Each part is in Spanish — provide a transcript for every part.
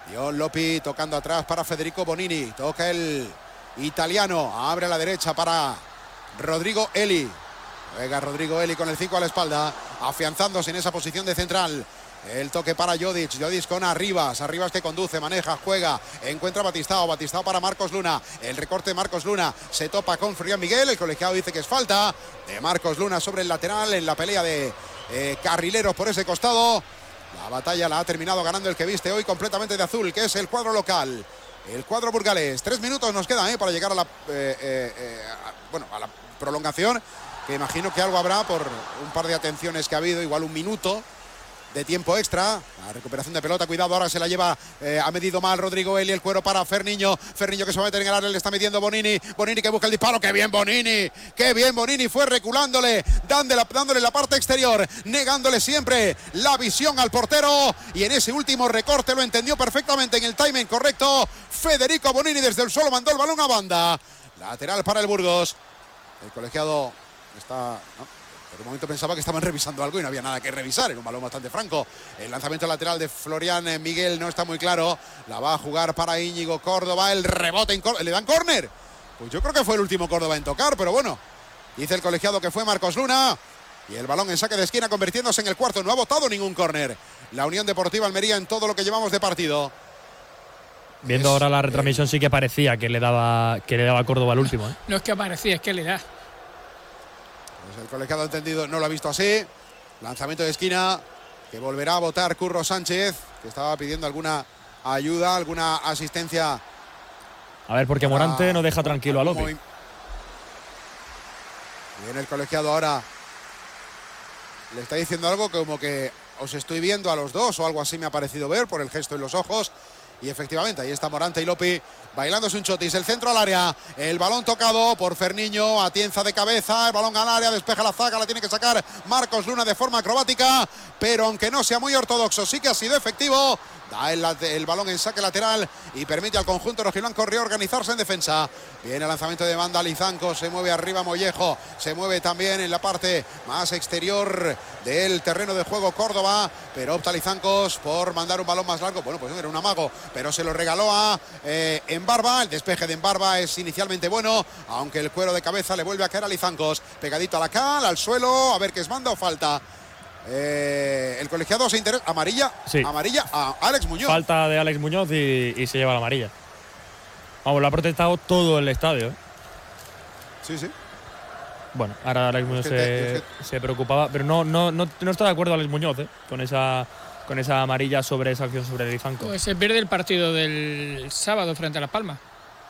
Dion Lopi tocando atrás para Federico Bonini. Toca el italiano. Abre a la derecha para Rodrigo Eli. Juega Rodrigo Eli con el 5 a la espalda, afianzándose en esa posición de central. El toque para Jodic. Jodic con Arribas. Arribas que conduce, maneja, juega. Encuentra a Batistao. Batistao para Marcos Luna. El recorte de Marcos Luna. Se topa con Florian Miguel. El colegiado dice que es falta de Marcos Luna sobre el lateral en la pelea de carrileros por ese costado. La batalla la ha terminado ganando el que viste hoy completamente de azul, que es el cuadro local. El cuadro burgalés. 3 minutos nos quedan para llegar a la, a la prolongación. Que imagino que algo habrá por un par de atenciones que ha habido. Igual un minuto de tiempo extra. La recuperación de pelota, cuidado, ahora se la lleva, ha medido mal Rodrigo Eli, el cuero para Ferniño. Ferniño que se va a meter en el área, le está midiendo Bonini. Bonini que busca el disparo, ¡qué bien Bonini! ¡Qué bien Bonini! Fue reculándole, dándole la parte exterior, negándole siempre la visión al portero. Y en ese último recorte lo entendió perfectamente en el timing correcto. Federico Bonini desde el suelo mandó el balón a banda. Lateral para el Burgos. El colegiado está... ¿no? Por un momento pensaba que estaban revisando algo y no había nada que revisar. Era un balón bastante franco. El lanzamiento lateral de Florian Miguel no está muy claro. La va a jugar para Íñigo Córdoba. El rebote en córner. ¿Le dan córner? Pues yo creo que fue el último Córdoba en tocar, pero bueno. Dice el colegiado que fue Marcos Luna. Y el balón en saque de esquina convirtiéndose en el cuarto. No ha votado ningún córner la Unión Deportiva Almería en todo lo que llevamos de partido. Viendo ahora la retransmisión sí que parecía que le daba Córdoba al último. No es que parecía, es que le da. Pues el colegiado ha entendido, no lo ha visto así. Lanzamiento de esquina que volverá a votar Curro Sánchez, que estaba pidiendo alguna ayuda, alguna asistencia. A ver, porque Morante no deja tranquilo a Lopi. Bien, el colegiado ahora le está diciendo algo como que os estoy viendo a los dos o algo así me ha parecido ver por el gesto en los ojos. Y efectivamente, ahí está Morante y Lopi bailándose un chotis. El centro al área, el balón tocado por Ferniño, Atienza de cabeza, el balón al área, despeja la zaga, la tiene que sacar Marcos Luna de forma acrobática, pero aunque no sea muy ortodoxo, sí que ha sido efectivo. Da el balón en saque lateral y permite al conjunto rojiblanco reorganizarse en defensa. Viene el lanzamiento de banda, Lizanco, se mueve arriba Mollejo, se mueve también en la parte más exterior del terreno de juego Córdoba, pero opta Lizancos por mandar un balón más largo. Bueno, pues no era un amago, pero se lo regaló a Embarba. El despeje de Embarba es inicialmente bueno, aunque el cuero de cabeza le vuelve a caer a Lizancos. Pegadito a la cal, al suelo, a ver qué es manda o falta. El colegiado se interesa. Amarilla, sí. Amarilla a Alex Muñoz. Falta de Alex Muñoz y se lleva la amarilla. Vamos, lo ha protestado todo el estadio. Sí, sí. Bueno, ahora Alex Muñoz se preocupaba, pero no está de acuerdo Alex Muñoz con esa amarilla sobre esa acción sobre Lizanco. Pues se pierde el partido del sábado frente a Las Palmas.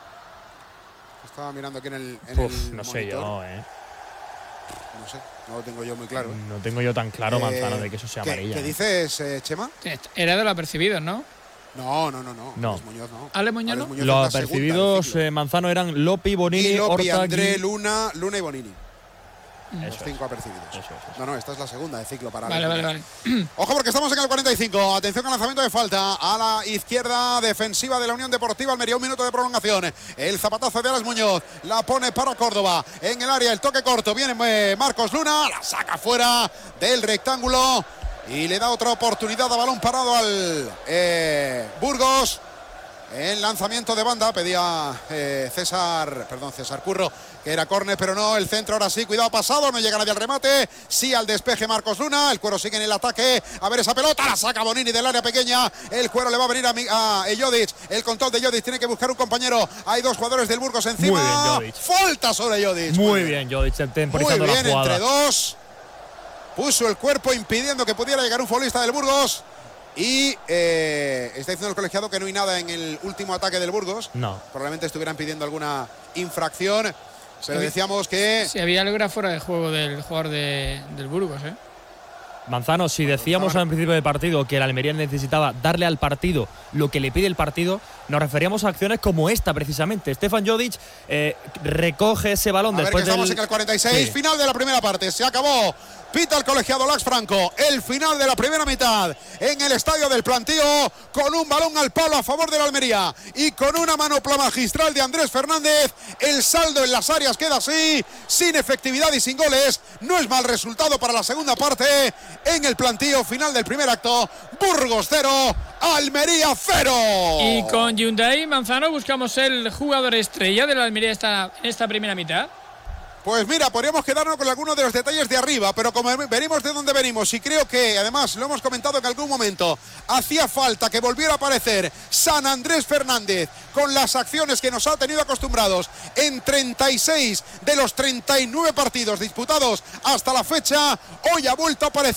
Estaba mirando aquí en el no monitor. sé yo, No sé, no lo tengo yo muy claro. No tengo yo tan claro, Manzano, de que eso sea amarilla. ¿Qué dices, Chema? Era de los apercibidos, ¿no? No. Alex Muñoz no. ¿Ale Muñoz no? Los apercibidos, Manzano, eran Lopi, Bonini, Lopi, Horta, André, Luna y Bonini. Los Eso 5 apercibidos. Eso es. No, esta es la segunda de ciclo para Vale. Ojo porque estamos en el 45. Atención al lanzamiento de falta a la izquierda defensiva de la Unión Deportiva Almería. 1 minuto de prolongación. El zapatazo de Alex Muñoz. La pone para Córdoba. En el área el toque corto. Viene Marcos Luna. La saca fuera del rectángulo. Y le da otra oportunidad a balón parado al Burgos. En lanzamiento de banda pedía César Curro que era córner, pero no, el centro ahora sí, cuidado pasado, no llega nadie al remate, sí al despeje Marcos Luna, el cuero sigue en el ataque, a ver esa pelota, la saca Bonini del área pequeña, el cuero le va a venir a Jodic, el control de Jodic, tiene que buscar un compañero, hay 2 jugadores del Burgos encima. Muy bien, Jodic. Falta sobre Jodic. Muy bien, Jodic, temporizando muy bien, la jugada. Entre dos, puso el cuerpo impidiendo que pudiera llegar un futbolista del Burgos. Y está diciendo el colegiado que no hay nada en el último ataque del Burgos. No. Probablemente estuvieran pidiendo alguna infracción. Pero decíamos que… Si había algo era fuera de juego del jugador del Burgos, ¿eh? Manzano, si decíamos al principio del partido que el Almería necesitaba darle al partido lo que le pide el partido, nos referíamos a acciones como esta precisamente. Stefan Jovic recoge ese balón después del… Estamos en el 46, final de la primera parte, se acabó. Pita el colegiado Lax Franco, el final de la primera mitad en el estadio del Plantío, con un balón al palo a favor de la Almería y con una manopla magistral de Andrés Fernández. El saldo en las áreas queda así, sin efectividad y sin goles. No es mal resultado para la segunda parte en el Plantío, final del primer acto. Burgos 0, Almería 0. Y con Hyundai Manzano buscamos el jugador estrella de la Almería en esta primera mitad. Pues mira, podríamos quedarnos con algunos de los detalles de arriba, pero como venimos de donde venimos y creo que, además, lo hemos comentado en algún momento, hacía falta que volviera a aparecer San Andrés Fernández con las acciones que nos ha tenido acostumbrados en 36 de los 39 partidos disputados hasta la fecha. Hoy ha vuelto a aparecer